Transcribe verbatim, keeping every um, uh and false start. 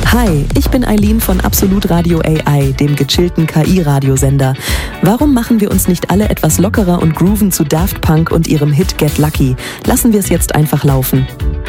Hi, ich bin Eileen von Absolut Radio A I, dem gechillten K I-Radiosender. Warum machen wir uns nicht alle etwas lockerer und grooven zu Daft Punk und ihrem Hit Get Lucky? Lassen wir es jetzt einfach laufen.